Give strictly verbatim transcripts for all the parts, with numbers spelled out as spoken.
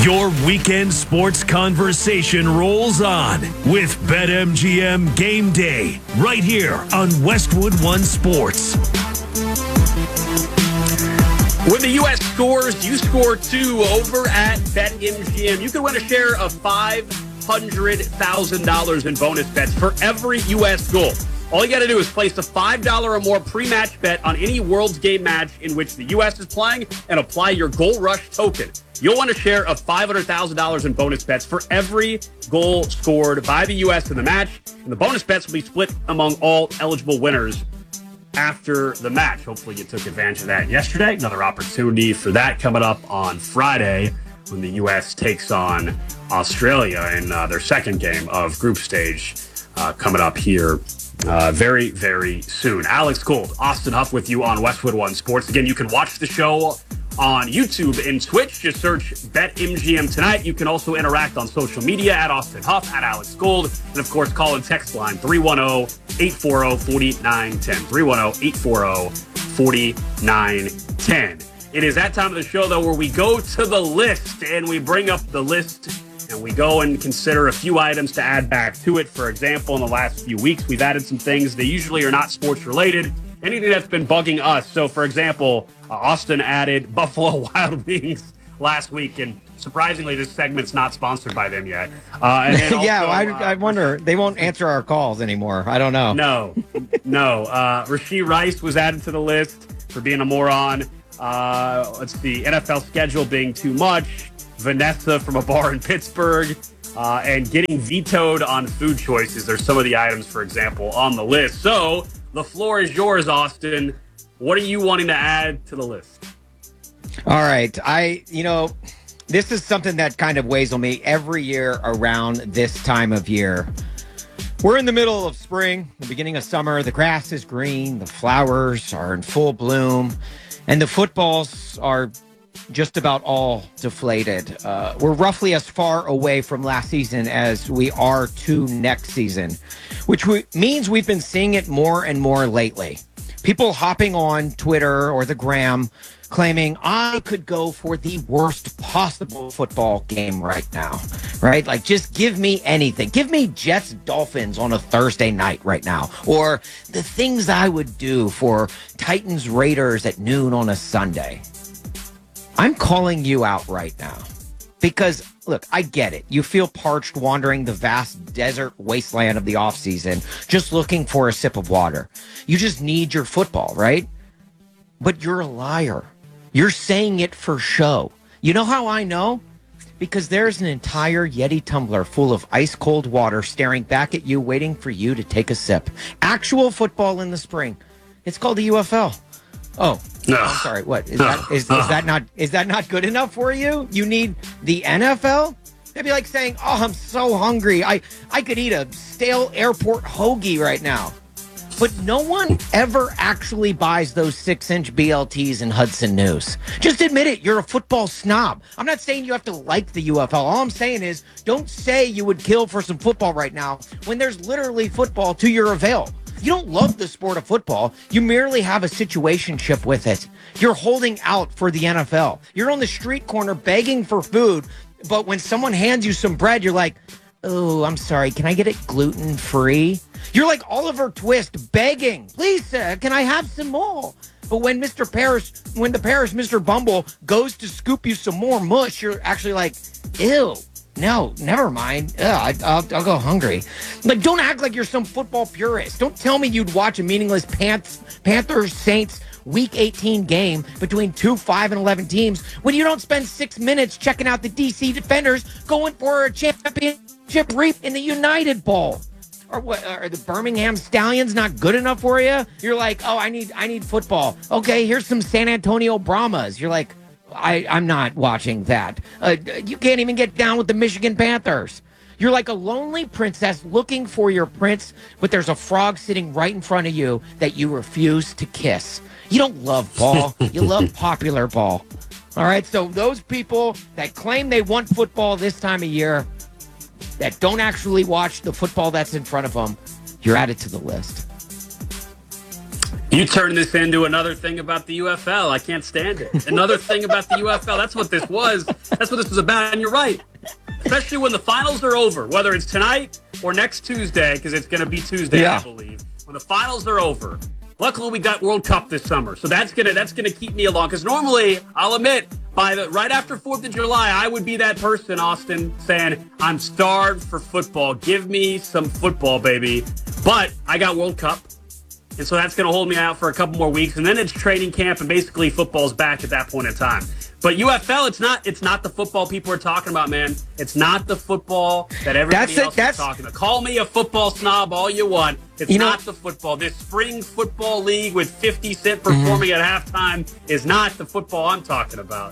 Your weekend sports conversation rolls on with BetMGM Game Day right here on Westwood One Sports. When the U S scores, you score too over at BetMGM. You can win a share of five hundred thousand dollars in bonus bets for every U S goal. All you got to do is place a five dollars or more pre-match bet on any World's Game match in which the U S is playing and apply your Goal Rush token. You'll want a share of five hundred thousand dollars in bonus bets for every goal scored by the U S in the match. And the bonus bets will be split among all eligible winners after the match. Hopefully you took advantage of that yesterday. Another opportunity for that coming up on Friday when the U S takes on Australia in uh, their second game of group stage uh, coming up here uh, very, very soon. Alex Gold, Austin Huff with you on Westwood One Sports. Again, you can watch the show on YouTube and Twitch. Just search BetMGM Tonight. You can also interact on social media at Austin Huff, at Alex Gold, and of course call and text line three one zero, eight four zero, four nine one zero, three one zero, eight four zero, four nine one zero. It is that time of the show, though, where we go to the list and we bring up the list and we go and consider a few items to add back to it. For example, in the last few weeks, we've added some things that usually are not sports related. Anything that's been bugging us. So, for example, uh, Austin added Buffalo Wild Wings last week, and surprisingly, this segment's not sponsored by them yet. Uh, and then also, yeah, I, uh, I wonder. They won't answer our calls anymore. I don't know. No, no. Uh, Rashee Rice was added to the list for being a moron. Uh, let's see, N F L schedule being too much. Vanessa from a bar in Pittsburgh. Uh, and getting vetoed on food choices. There's some of the items, for example, on the list. So, the floor is yours, Austin. What are you wanting to add to the list? All right. I, you know, this is something that kind of weighs on me every year around this time of year. We're in the middle of spring, the beginning of summer. The grass is green. The flowers are in full bloom. And the footballs are just about all deflated. Uh, we're roughly as far away from last season as we are to next season, which we, means we've been seeing it more and more lately. People hopping on Twitter or the Gram claiming I could go for the worst possible football game right now, right? Like, just give me anything. Give me Jets Dolphins on a Thursday night right now, or the things I would do for Titans Raiders at noon on a Sunday. I'm calling you out right now because, look, I get it. You feel parched wandering the vast desert wasteland of the offseason, just looking for a sip of water. You just need your football, right? But you're a liar. You're saying it for show. You know how I know? Because there's an entire Yeti tumbler full of ice-cold water staring back at you, waiting for you to take a sip. Actual football in the spring. It's called the U F L. Oh, no. I'm sorry. What is that? Is, is that not is that not good enough for you? You need the N F L? That'd be like saying, "Oh, I'm so hungry. I I could eat a stale airport hoagie right now." But no one ever actually buys those six-inch B L Ts in Hudson News. Just admit it. You're a football snob. I'm not saying you have to like the U F L. All I'm saying is, don't say you would kill for some football right now when there's literally football to your avail. You don't love the sport of football. You merely have a situationship with it. You're holding out for the N F L. You're on the street corner begging for food, but when someone hands you some bread, you're like, "Oh, I'm sorry. Can I get it gluten-free?" You're like Oliver Twist begging, "Please, sir, can I have some more?" But when Mister Parrish, when the Parrish Mister Bumble goes to scoop you some more mush, you're actually like, "Ew. No, never mind. Ugh, I, I'll, I'll go hungry." Like, don't act like you're some football purist. Don't tell me you'd watch a meaningless Panth- Panthers Saints Week eighteen game between two five and eleven teams when you don't spend six minutes checking out the D C Defenders going for a championship reap in the United Bowl. Or what? Are the Birmingham Stallions not good enough for you? You're like, "Oh, I need, I need football." Okay, here's some San Antonio Brahmas. You're like, I, I'm not watching that. Uh, you can't even get down with the Michigan Panthers. You're like a lonely princess looking for your prince, but there's a frog sitting right in front of you that you refuse to kiss. You don't love ball. You love popular ball. All right, so those people that claim they want football this time of year, that don't actually watch the football that's in front of them, you're added to the list. You turn this into another thing about the U F L. I can't stand it. Another thing about the U F L. That's what this was. That's what this was about. And you're right. Especially when the finals are over, whether it's tonight or next Tuesday, because it's going to be Tuesday, yeah. I believe. When the finals are over. Luckily, we got World Cup this summer, so that's gonna that's gonna keep me along. Because normally, I'll admit, by the right after Fourth of July, I would be that person, Austin, saying I'm starved for football. Give me some football, baby. But I got World Cup. And so that's going to hold me out for a couple more weeks. And then it's training camp, and basically football's back at that point in time. But U F L, it's not it's not the football people are talking about, man. It's not the football that everybody that's else it, that's, is talking about. Call me a football snob all you want. It's you not know, the football. This spring football league with fifty Cent performing mm-hmm. at halftime is not the football I'm talking about.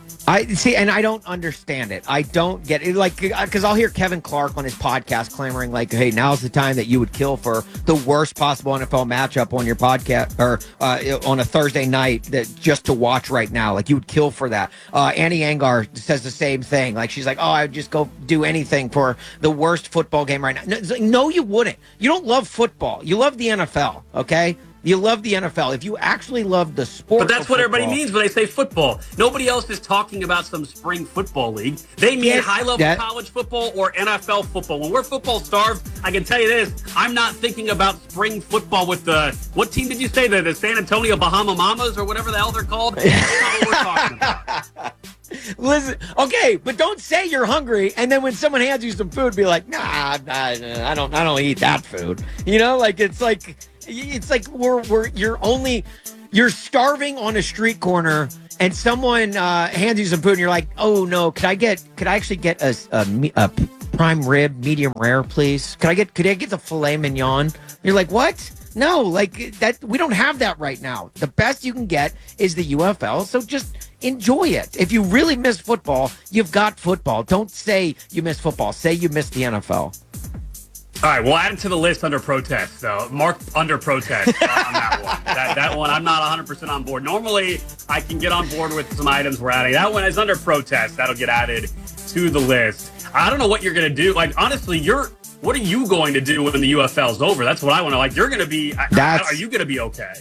I see, and I don't understand it. I don't get it, like, because I'll hear Kevin Clark on his podcast clamoring, like, "Hey, now's the time that you would kill for the worst possible N F L matchup on your podcast or uh, on a Thursday night that just to watch right now. Like, you would kill for that." Uh, Annie Angar says the same thing. Like, she's like, "Oh, I would just go do anything for the worst football game right now." No, it's like, no, you wouldn't. You don't love football. You love the N F L. Okay. You love the N F L. If you actually love the sport, but that's what football, everybody means when they say football. Nobody else is talking about some spring football league. They mean yes, high-level that, college football or N F L football. When we're football starved, I can tell you this: I'm not thinking about spring football with the what team did you say? The, the San Antonio Bahama Mamas or whatever the hell they're called. That's not what we're talking about. Listen, okay, but don't say you're hungry, and then when someone hands you some food, be like, "Nah, I don't, I don't eat that food." You know, like it's like. It's like we're we're you're only you're starving on a street corner and someone uh, hands you some food and you're like, "Oh no, could I get could I actually get a, a, a prime rib, medium rare, please? Could I get could I get the filet mignon?" You're like, "What? No, like that. We don't have that right now. The best you can get is the U F L. So just enjoy it. If you really miss football, you've got football. Don't say you miss football. Say you miss the N F L." All right, we'll add it to the list under protest, though. Mark under protest on that one. That, that one, I'm not one hundred percent on board. Normally, I can get on board with some items we're adding. That one is under protest. That'll get added to the list. I don't know what you're going to do. Like, honestly, you're. What are you going to do when the U F L's over? That's what I want to. Like, you're going to be. That's, are you going to be okay?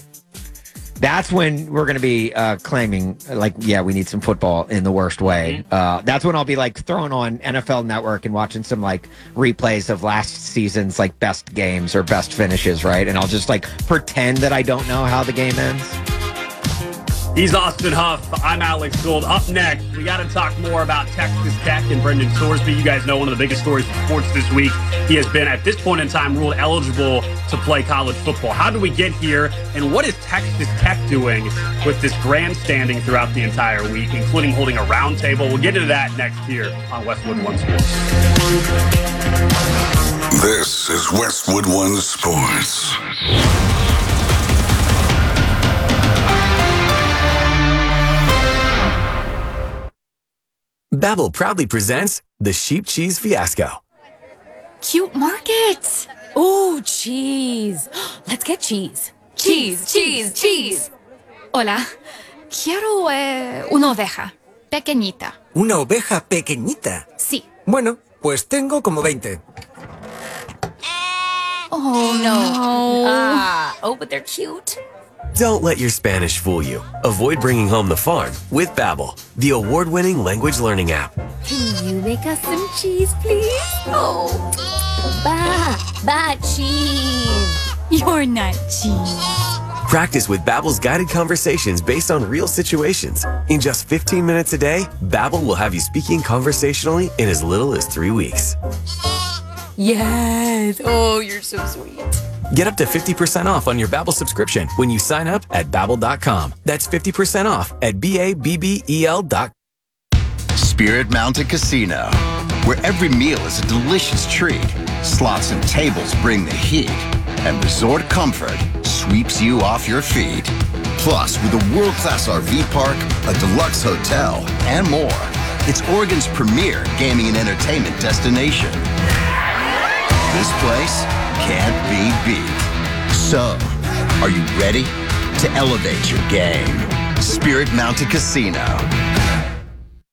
That's when we're going to be uh, claiming, like, yeah, we need some football in the worst way. Mm-hmm. Uh, that's when I'll be, like, throwing on N F L Network and watching some, like, replays of last season's, like, best games or best finishes, right? And I'll just, like, pretend that I don't know how the game ends. He's Austin Huff. I'm Alex Gold. Up next, we got to talk more about Texas Tech and Brendan Sorsby. You guys know one of the biggest stories in sports this week. He has been, at this point in time, ruled eligible to play college football. How do we get here? And what is Texas Tech doing with this grandstanding throughout the entire week, including holding a roundtable? We'll get into that next here on Westwood One Sports. This is Westwood One Sports. Babbel proudly presents the Sheep Cheese Fiasco. Cute markets. Ooh, cheese. Let's get cheese. Cheese, cheese, cheese. Hola. Quiero eh, una oveja. Pequeñita. ¿Una oveja pequeñita? Sí. Bueno, pues tengo como veinte. Oh, no. Ah, oh, but they're cute. Don't let your Spanish fool you. Avoid bringing home the farm with Babbel, the award-winning language learning app. Can you make us some cheese, please? Oh, ba, ba cheese. You're not cheese. Practice with Babbel's guided conversations based on real situations. In just fifteen minutes a day, Babbel will have you speaking conversationally in as little as three weeks. Yes. Oh, you're so sweet. Get up to fifty percent off on your Babbel subscription when you sign up at Babbel dot com. That's fifty percent off at B A B B E L dot com. Spirit Mountain Casino, where every meal is a delicious treat. Slots and tables bring the heat, and resort comfort sweeps you off your feet. Plus, with a world-class R V park, a deluxe hotel, and more, it's Oregon's premier gaming and entertainment destination. This place can't be beat. So, are you ready to elevate your game? Spirit Mountain Casino.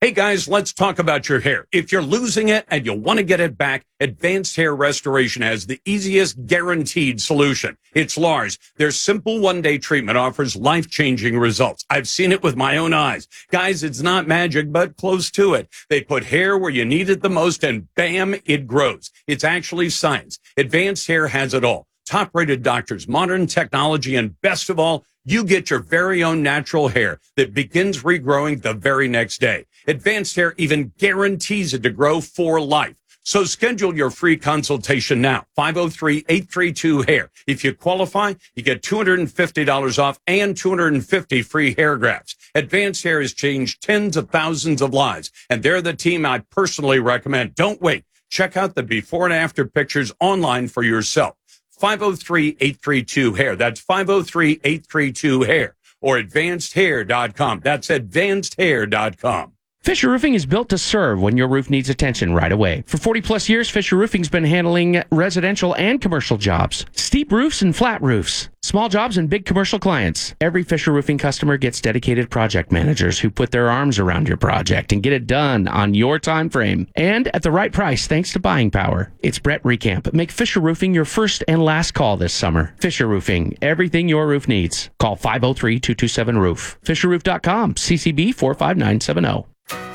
Hey guys, let's talk about your hair. If you're losing it and you want to get it back, Advanced Hair Restoration has the easiest guaranteed solution. It's Lars. Their simple one-day treatment offers life-changing results. I've seen it with my own eyes. Guys, it's not magic, but close to it. They put hair where you need it the most and bam, it grows. It's actually science. Advanced Hair has it all. Top-rated doctors, modern technology, and best of all, you get your very own natural hair that begins regrowing the very next day. Advanced Hair even guarantees it to grow for life. So schedule your free consultation now, five oh three, eight three two, hair. If you qualify, you get two hundred fifty dollars off and two hundred fifty free hair grafts. Advanced Hair has changed tens of thousands of lives, and they're the team I personally recommend. Don't wait. Check out the before and after pictures online for yourself. five oh three, eight three two, hair. That's five oh three, eight three two, hair. Or advanced hair dot com. That's advanced hair dot com. Fisher Roofing is built to serve when your roof needs attention right away. For forty plus years, Fisher Roofing's been handling residential and commercial jobs, steep roofs and flat roofs, small jobs and big commercial clients. Every Fisher Roofing customer gets dedicated project managers who put their arms around your project and get it done on your time frame and at the right price thanks to buying power. It's Brett Recamp. Make Fisher Roofing your first and last call this summer. Fisher Roofing, everything your roof needs. Call five oh three, two two seven, roof. fisher roof dot com, C C B four five nine seven zero.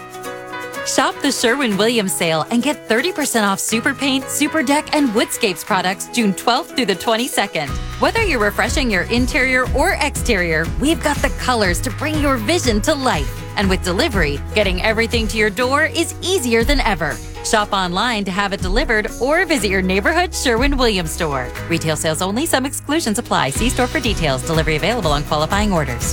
Shop the Sherwin-Williams sale and get thirty percent off Super Paint, Super Deck, and Woodscapes products June twelfth through the twenty-second. Whether you're refreshing your interior or exterior, we've got the colors to bring your vision to life. And with delivery, getting everything to your door is easier than ever. Shop online to have it delivered or visit your neighborhood Sherwin-Williams store. Retail sales only. Some exclusions apply. See store for details. Delivery available on qualifying orders.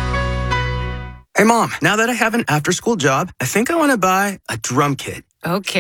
Hey, Mom, now that I have an after-school job, I think I want to buy a drum kit. Okay.